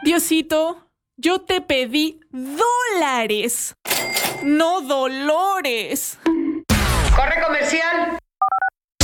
Diosito, yo te pedí dólares, no dolores. ¡Corre comercial!